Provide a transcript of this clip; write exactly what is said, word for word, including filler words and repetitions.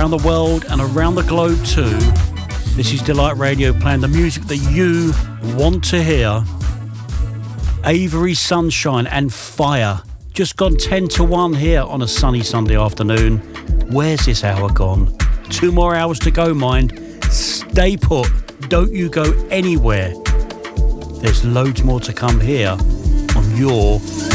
around the world and around the globe too. This is Delight Radio, playing the music that you want to hear. Avery Sunshine and Fire. Just gone ten to one here on a sunny Sunday afternoon. Where's this hour gone? Two more hours to go, mind. Stay put. Don't you go anywhere. There's loads more to come here on your